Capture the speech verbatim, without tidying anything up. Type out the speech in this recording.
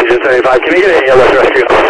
Engine seventy-five, can we get an A L S rescue?